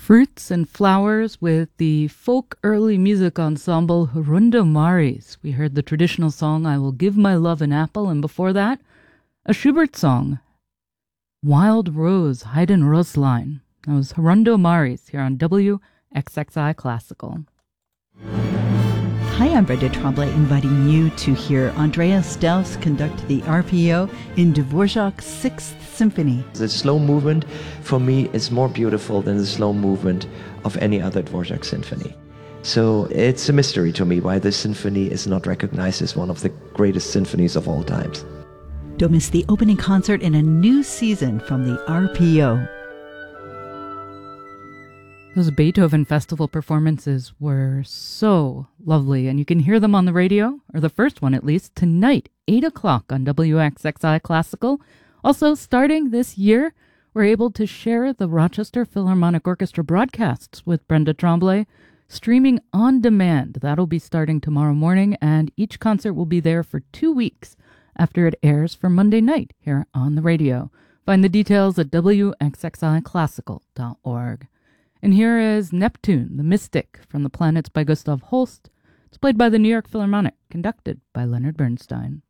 Fruits and Flowers with the folk early music ensemble Hrundo Maris. We heard the traditional song I Will Give My Love an Apple, and before that, a Schubert song, Wild Rose, Haydn Roslein. That was Hrundo Maris here on WXXI Classical. Hi, I'm Brenda Tremblay, inviting you to hear Andreas Strauss conduct the RPO in Dvorak's Sixth Symphony. The slow movement, for me, is more beautiful than the slow movement of any other Dvorak symphony. So it's a mystery to me why this symphony is not recognized as one of the greatest symphonies of all times. Don't miss the opening concert in a new season from the RPO. Those Beethoven Festival performances were so lovely, and you can hear them on the radio, or the first one at least, tonight, 8 o'clock on WXXI Classical. Also, starting this year, we're able to share the Rochester Philharmonic Orchestra broadcasts with Brenda Tremblay, streaming on demand. That'll be starting tomorrow morning, and each concert will be there for 2 weeks after it airs for Monday night here on the radio. Find the details at wxxiclassical.org. And here is Neptune, the Mystic, from the Planets by Gustav Holst. It's played by the New York Philharmonic, conducted by Leonard Bernstein.